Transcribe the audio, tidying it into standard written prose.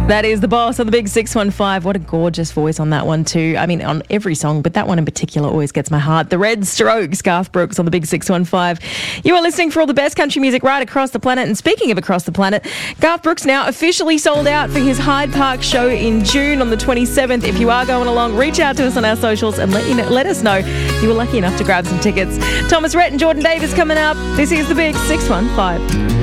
That is The Boss on the Big 615. What a gorgeous voice on that one too. I mean, on every song, but that one in particular always gets my heart. The Red Strokes, Garth Brooks on the Big 615. You are listening for all the best country music right across the planet. And speaking of across the planet, Garth Brooks now officially sold out for his Hyde Park show in June on the 27th. If you are going along, reach out to us on our socials and let us know you were lucky enough to grab some tickets. Thomas Rhett and Jordan Davis coming up. This is the Big 615.